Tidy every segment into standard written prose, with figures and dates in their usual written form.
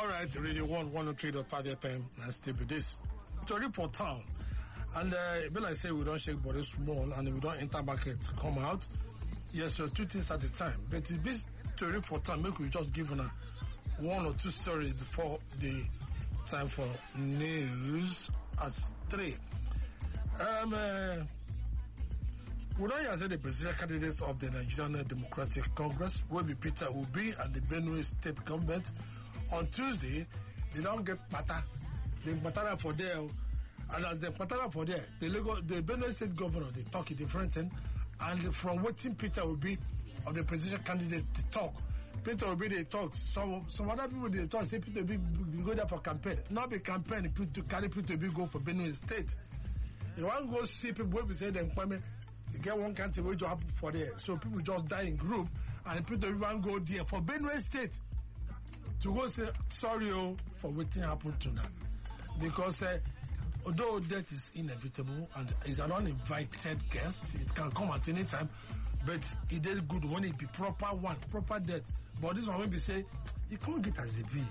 All right, Radio 103.5 FM, and still with this. Tori for town. And when I say we don't shake body small and we don't enter market, come out. Yes, so 2 things at a time. But this Tori for town, make we just give una 1 or 2 stories before the time for news at 3. We don't hear the presidential candidates of the Nigerian Democratic Congress will be Peter Obi and the Benue State government. On Tuesday, they don't get matter. They matter for there, and as they matter for there, the Benue State governor they talk a different thing, and from waiting Peter Obi of the presidential candidate to talk. Peter Obi they talk. Some other people they talk. Say Peter Obi go there for campaign. Not be campaign. To carry Peter Obi go for Benue State. They want to go see people where we say them employment. You get one country where you happen for there. So people just die in group, and Peter Obi want go there for Benue State to go say sorry for what happened to them. Because although death is inevitable and is an uninvited guest, it can come at any time, but it is good when it be proper death. But this one when we say, you can't get as a B.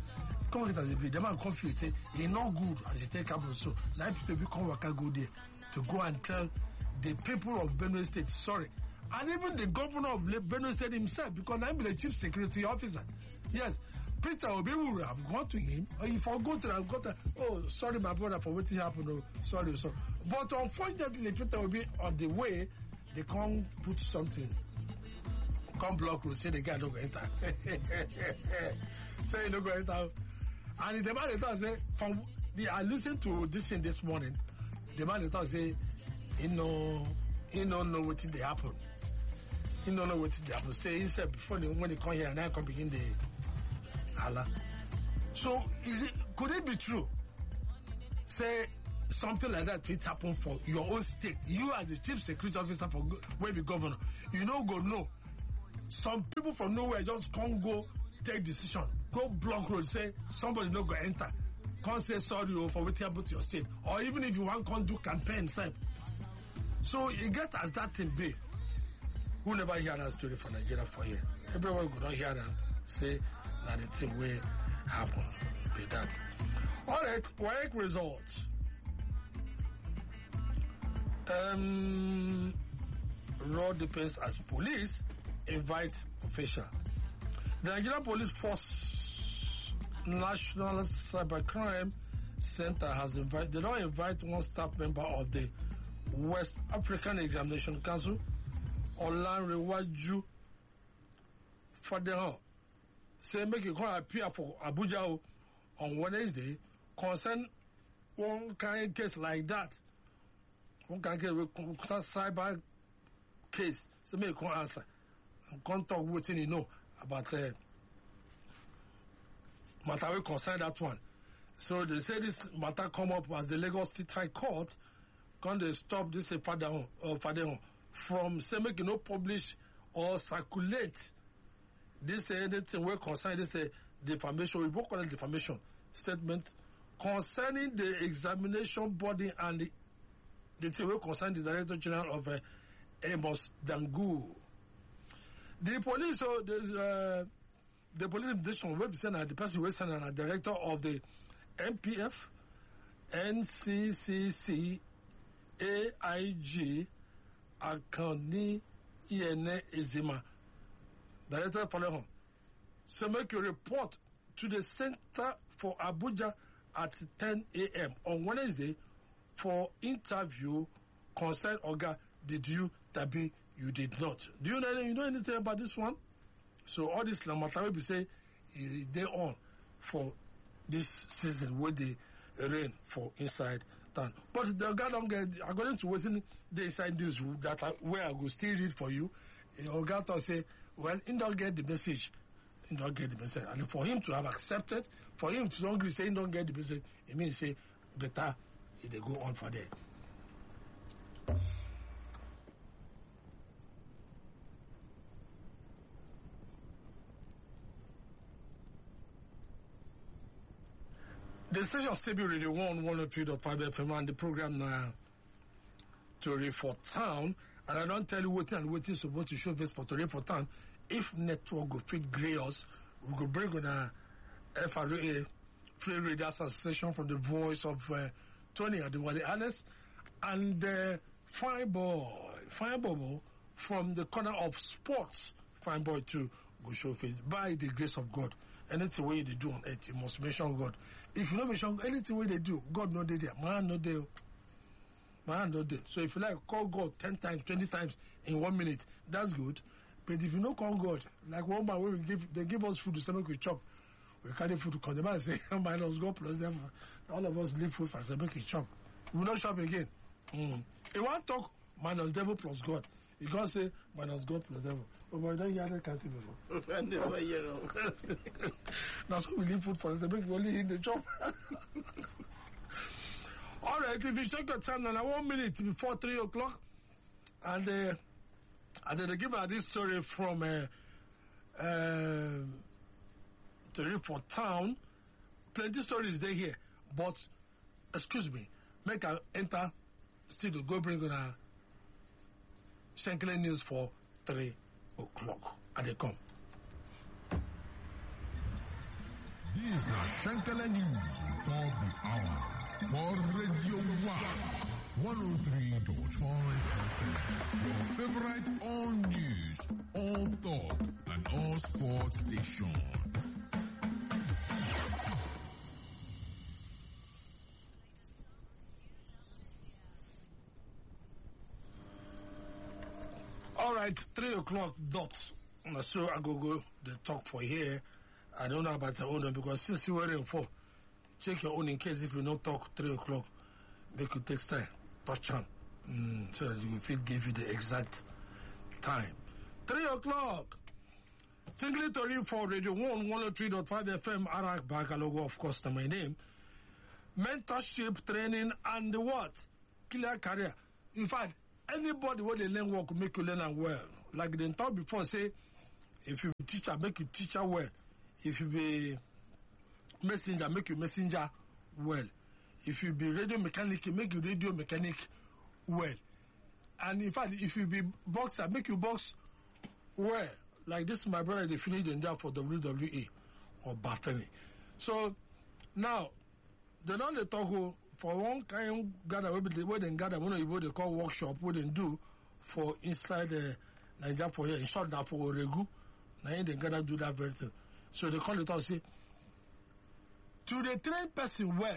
The man confused, say, it's not good as you take up so. Like people become worker go there to go and tell the people of Benue State sorry. And even the governor of Benue State himself, because I'm the chief security officer. Yes, Peter Obi would have gone to him, or if I go to him, oh, sorry, my brother, for what happened. Oh, sorry. But unfortunately, Peter Obi, on the way, they can't put something. Come block road, say the guy don't go enter. Say he don't go enter. And the man that say, I listened to this thing this morning. The man that say, he don't know what they happen. He don't know what they happen. Say he said before when they come here and I can begin the Allah. So could it be true? Say something like that it happen for your own state. You as the chief security officer for where the governor, you know go no. Some people from nowhere just can't go take decision. Go block road, say somebody not go enter. Can't say sorry for what happened to your state. Or even if you want can't do campaign same. So you get as that thing be. Who never hear that story for Nigeria for here? Everyone could not hear that. Say that the thing will happen with that. All right, WAEC results. Raw defense as police invite official. The Nigerian Police Force National Cybercrime Center has invited. They don't invite one staff member of the West African Examination Council, Olanrewaju Fadehan. Say make you come appear for Abuja on Wednesday concern one kind of case like that. One kind of cyber case. So make you come answer and come talk what you know about matter will concern that one. So they say this matter come up as the Lagos State High Court can they stop this Fadehan from say make you no publish or circulate this anything will concern this defamation, we both call it defamation statement concerning the examination body and the thing will concern the Director General of Amos Dangu. The police, the police investigation will be sent at the person will send a director of the MPF, NCCC, AIG, Akani Iene Ezima. Director Fadehan. So make a report to the Center for Abuja at 10 a.m. on Wednesday for interview concern Oga. Did you Tabi? You did not. Do you know anything about this one? So all this matter will be say they on for this season where they rain for inside town. But the guy don't get according to what they inside news that where I go still read for you. Oga say, well, he don't get the message. He don't get the message. And for him to have accepted, for him to don't say he don't get the message, it means say better if they go on for that. The station still be Radio 103.5 FM and the program now Tori for Town. And I don't tell you what and what is supposed to show this for Tori for Town. If network go fit grey us, we go bring on FRA, Free Radio Association, from the voice of Tony Adewale Ernest, and Fine Bobo from the corner of sports, Fine Boy too, go show face. By the grace of God, anything way they do on earth, you must mention God. If you don't mention anything way they do, God no there, man no there. Man no there. So if you like, call God 10 times, 20 times in 1 minute, that's good. But if you don't call God, like one man where they give us food to say make we chop. We carry food to come. The man say, minus God plus them. All of us leave food for say make we chop. We will not shop again. If one talk minus devil plus God, you can't say minus God plus devil. Oh, but don't hear that can't before. I never hear That's why we leave food for us. They make we only eat the chop. All right, if you check your time now, 1 minute before 3 o'clock, and then they give us this story from for town. Plenty stories there here, but excuse me, make I enter studio, go bring on a Shankly News for 3 o'clock. And they come. These are Shankly News on top the hour for Radio 1 103.5 FM. Your favorite all news, all talk, and all sports station. All right, 3 o'clock dots. So I go the talk for here. I don't know about your own because since you're waiting for, check your own in case if you don't talk 3 o'clock, make you take time, touch on, so that you will give you the exact time. 3 o'clock. Singly Tori for Radio 1 103.5 FM, Arak Bagalogo, of course, my name. Mentorship, training, and the what? Clear career. In fact, anybody where they learn work make you learn and well. Like they talked before, say, if you be teacher, make you teacher well. If you be messenger, make you messenger well. If you be radio mechanic, make you radio mechanic well. And in fact, if you be boxer, make you box well. Like this, my brother, they finished in there for WWE or Bafemi. So now, they don't they talk for one kind gather where they gather, what they call workshop, what they do for inside Nigeria for here, in short, that for Oregu. Now they gather do that very thing. So they call it out, say, to the trained person well,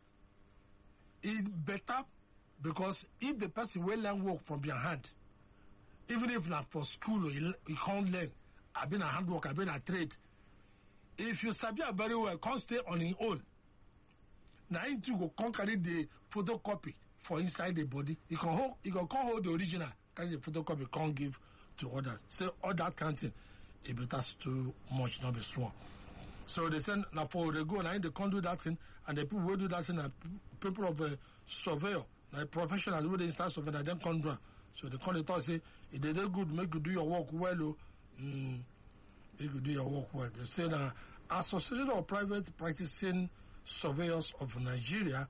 it's better because if the person will learn work from your hand, even if not for school, you can't learn. I've been a handwork, I've been a trade. If you sabi very well, can't stay on your own. Now you go can't carry the photocopy for inside the body. You can hold the original, carry the photocopy, can't give to others. So all that kind of thing, it better too much, not be small. So they send now for they go now they can't do that thing, and the people will do that thing. And people of a surveyor, like professionals, who they start surveyor, then can't do. So they call it out, say if they do good, make you do your work well. Make you do your work well. They say that Association of Private Practicing Surveyors of Nigeria,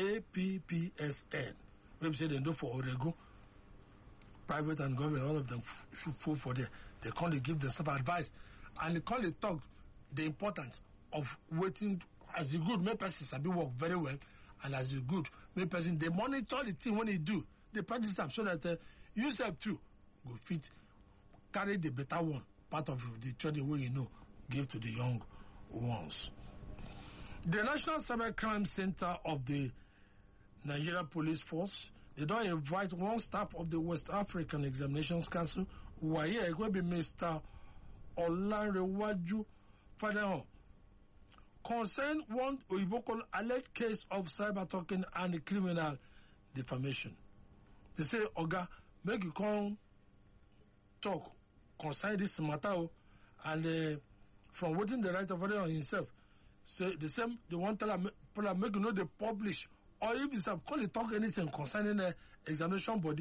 APPSN, we say they do for Orego, private and government, all of them should fall for there. They can't give themselves advice, and they call it talk the importance of waiting as a good make person sabi work very well, and as a good make person they monitor the thing when they do, they practice them so that you self too go fit carry the better one part of the training where you know give to the young ones. The National Cybercrime Center of the Nigeria Police Force, they don't invite one staff of the West African Examinations Council who are here. It will be Mr. Olanrewaju Fadehon. Concern one Oyibo alleged case of cyber talking and criminal defamation. They say, Oga, make you come talk concerning this matter, and from waiting the right of Fadehon himself. So the same, the one tell make you know they publish, or if you have call it talk anything concerning the examination body,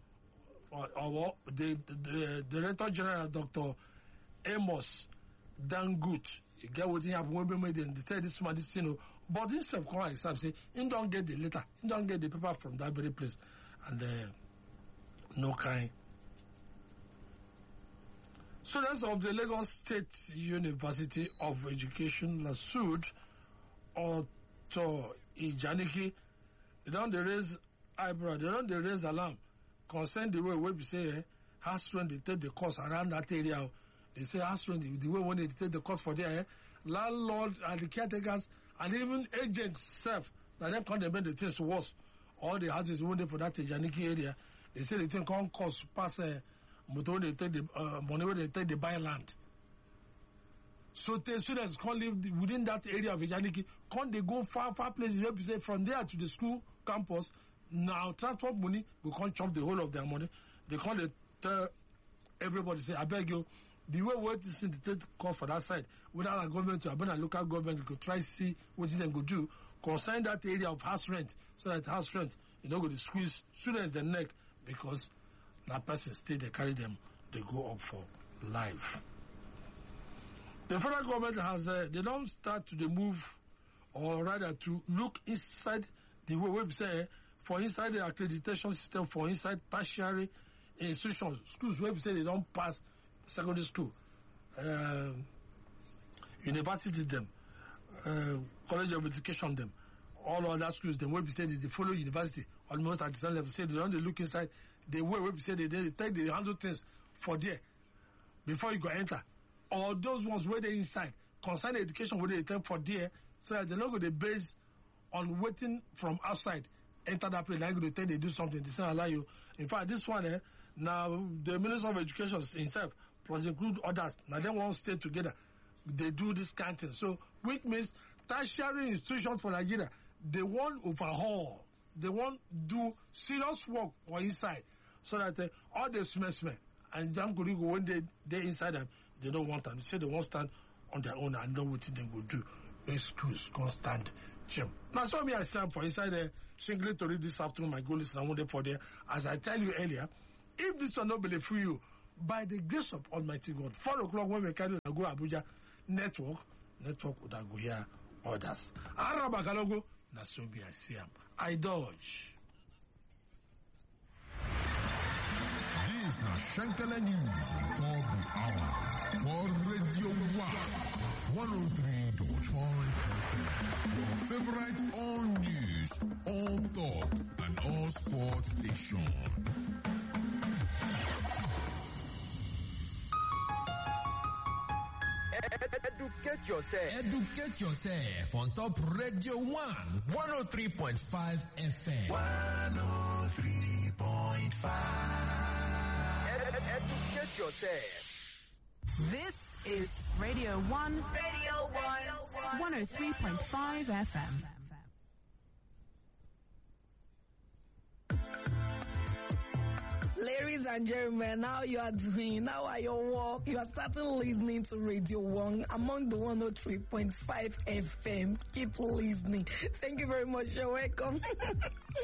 or the Director General Dr. Amos Dangut, you get what you have when made and they tell this man this but himself come exam say he don't get the letter, he don't get the paper from that very place, and no kind Students of the Lagos State University of Education sued Otto Ijaniki. They don't raise eyebrow, they don't raise alarm concern the way we say how strong they take the course around that area. They say how strong the way when they take the course for there, landlord and the caretakers and even agents self that then can't make the things worse. All the houses wounded for that Ijaniki area, they say the thing can't cost pass but when they take the money when they take the buy land. So the students can't live within that area of Ijaniki. Can't they go far places where we say from there to the school campus? Now transport money, we can't chop the whole of their money. They can't tell everybody say, I beg you, the way we're to take call for that side, without a government to a local government could try to see what they could do, consign that area of house rent, so that house rent, you know, go to squeeze students the neck because that person still they carry them, they go up for life. The federal government has they don't start to the move, or rather to look inside the website for inside the accreditation system for inside tertiary institutions, schools where we say they don't pass secondary school, university them, college of education them, all other schools them where we say they follow university almost at the same level. Say they don't look inside the way we say they take the handle things for there before you go enter. Or those ones where they inside concern education where they take for there, so that they're not going to base on waiting from outside enter that place. Like they think they do something, they say allow you. In fact, this one now the Minister of Education himself plus include others. Now they won't stay together. They do this kind of thing. So which means tertiary institutions for Nigeria, they won't overhaul. They won't do serious work for inside, so that all the smell and Jam Kurigo when they inside them, they don't want them. They say they won't stand on their own and know what they will do. Excuse constant Jim. Now so me I stand for inside the singly to read this afternoon. My goal is I want for there. As I tell you earlier, if this will not be for you, by the grace of Almighty God, 4 o'clock when we carry go Abuja network would go here others. Arabakalogo na so be I see am. I dodge. This na Shankala News on top the hour for Radio 103.5 FM. Your favorite all news, all talk, and all sports station. Educate yourself on top Radio 103.5 FM. 103.5. Educate yourself. This is Radio 1. Radio 1. 103.5 FM. Ladies and gentlemen, how you are doing? How are your work? You are starting listening to Radio 1 among the 103.5 FM. Keep listening. Thank you very much. You're welcome.